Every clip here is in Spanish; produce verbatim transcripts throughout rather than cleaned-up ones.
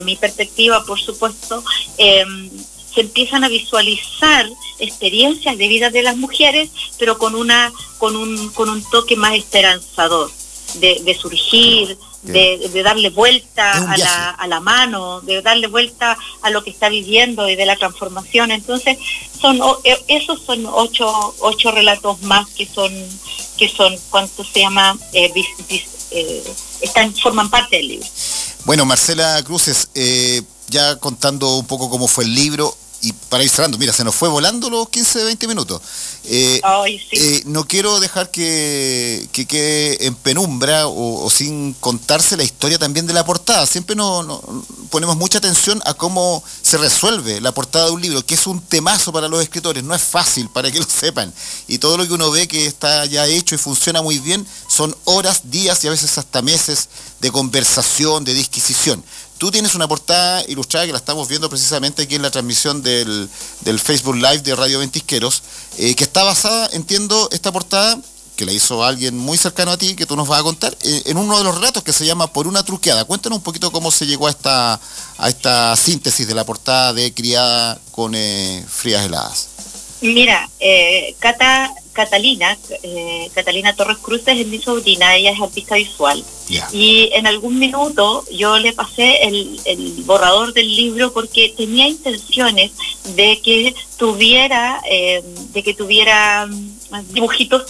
mi perspectiva, por supuesto, eh, se empiezan a visualizar experiencias de vida de las mujeres, pero con una con un con un toque más esperanzador, de, de surgir, de, de darle vuelta a la, a la mano, de darle vuelta a lo que está viviendo y de la transformación. Entonces, son esos son ocho ocho relatos más que son que son ¿cuánto se llama? Eh, vis, vis, eh, están forman parte del libro. Bueno, Marcela Cruces, eh, ya contando un poco cómo fue el libro, y para ir cerrando, mira, se nos fue volando los quince, veinte minutos. Eh, Ay, sí. eh, no quiero dejar que, que quede en penumbra o, o sin contarse la historia también de la portada. Siempre nos no, ponemos mucha atención a cómo se resuelve la portada de un libro, que es un temazo para los escritores. No es fácil, para que lo sepan. Y todo lo que uno ve que está ya hecho y funciona muy bien son horas, días y a veces hasta meses de conversación, de disquisición. Tú tienes una portada ilustrada que la estamos viendo precisamente aquí en la transmisión del, del Facebook Live de Radio Ventisqueros, eh, que está basada, entiendo, esta portada, que la hizo alguien muy cercano a ti, que tú nos vas a contar, eh, en uno de los relatos que se llama Por una truqueada. Cuéntanos un poquito cómo se llegó a esta, a esta síntesis de la portada de Criada con eh, frías heladas. Mira, eh, Cata, Catalina, eh, Catalina Torres Cruz es mi sobrina, ella es artista visual. Yeah. Y en algún minuto yo le pasé el, el borrador del libro porque tenía intenciones de que tuviera, eh, de que tuviera dibujitos,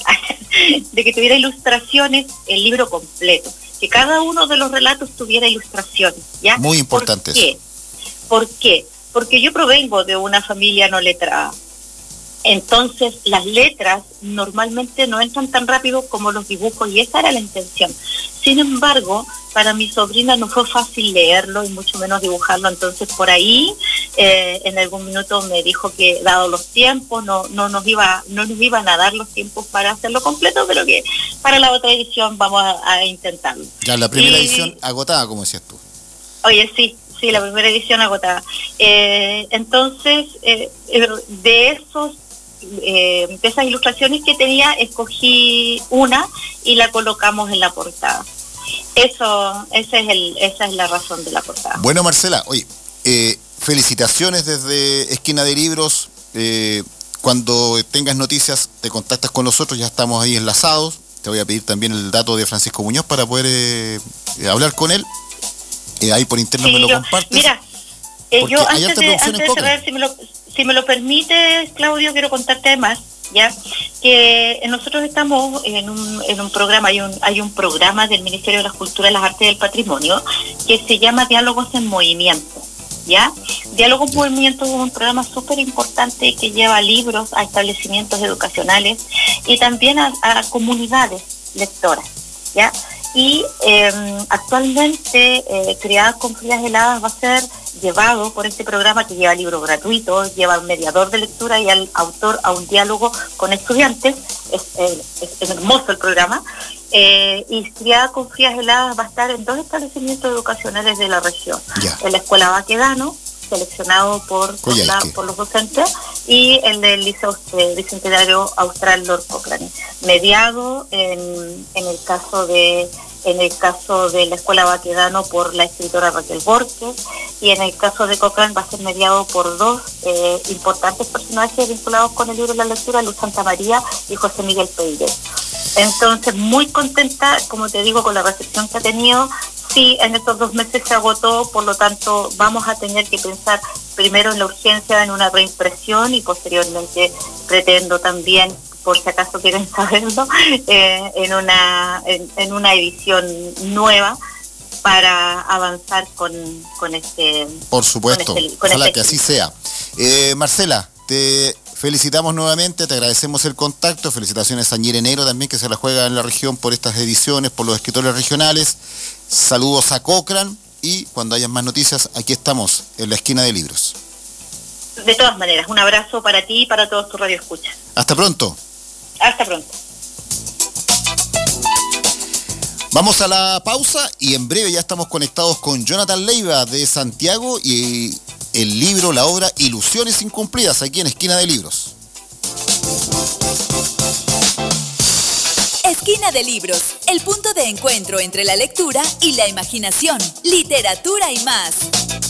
de que tuviera ilustraciones, el libro completo, que cada uno de los relatos tuviera ilustraciones, ¿ya? Muy importante. ¿Por qué? ¿Por qué? Porque yo provengo de una familia no letrada. Entonces las letras normalmente no entran tan rápido como los dibujos y esa era la intención. Sin embargo, para mi sobrina no fue fácil leerlo y mucho menos dibujarlo, entonces por ahí eh, en algún minuto me dijo que dado los tiempos no no nos iba no nos iban a dar los tiempos para hacerlo completo, pero que para la otra edición vamos a, a intentarlo. Ya la primera y, edición agotada, como decías tú. Oye, sí. Sí, la primera edición agotada. Eh, entonces, eh, de esos Eh, de esas ilustraciones que tenía, escogí una y la colocamos en la portada. Eso, ese es el, esa es la razón de la portada. Bueno, Marcela, oye, eh, felicitaciones desde Esquina de Libros. Eh, cuando tengas noticias, te contactas con nosotros, ya estamos ahí enlazados. Te voy a pedir también el dato de Francisco Muñoz para poder eh, eh, hablar con él. Eh, ahí por interno sí, me lo yo, compartes. Mira, eh, yo antes de, antes de cerrar, si me lo... Si me lo permites, Claudio, quiero contarte además, ya, que nosotros estamos en un, en un programa, hay un, hay un programa del Ministerio de las Culturas, las Artes y del Patrimonio, que se llama Diálogos en Movimiento, ya. Diálogos en Movimiento es un programa súper importante que lleva libros a establecimientos educacionales y también a, a comunidades lectoras, ya. Y eh, actualmente eh, Criadas con frías heladas va a ser llevado por este programa que lleva libros gratuitos, lleva un mediador de lectura y al autor a un diálogo con estudiantes. Es, eh, es, es hermoso el programa. Eh, y Criadas con frías heladas va a estar en dos establecimientos educacionales de la región. Yeah. En la Escuela Baquedano, seleccionado por, por, la, por los docentes, y en el Liceo eh, Bicentenario Austral Lord Cochrane, mediado en, en el caso de en el caso de la Escuela Baquedano por la escritora Raquel Borges, y en el caso de Cochrane va a ser mediado por dos eh, importantes personajes vinculados con el libro de la lectura, Luz Santa María y José Miguel Pérez. Entonces, muy contenta, como te digo, con la recepción que ha tenido. Sí, en estos dos meses se agotó, por lo tanto vamos a tener que pensar primero en la urgencia, en una reimpresión, y posteriormente pretendo también, por si acaso quieren saberlo, eh, en una en, en una edición nueva para avanzar con, con este... Por supuesto, con este, con ojalá este... que así sea. Eh, Marcela, te felicitamos nuevamente, te agradecemos el contacto, felicitaciones a Ñire Negro también, que se la juega en la región por estas ediciones, por los escritores regionales. Saludos a Cochrane y cuando haya más noticias, aquí estamos en la Esquina de Libros. De todas maneras, un abrazo para ti y para todos tus radioescuchas. Hasta pronto. Hasta pronto. Vamos a la pausa y en breve ya estamos conectados con Jonathan Leiva de Santiago y el libro, la obra Ilusiones Incumplidas, aquí en Esquina de Libros. Esquina de Libros, el punto de encuentro entre la lectura y la imaginación, literatura y más.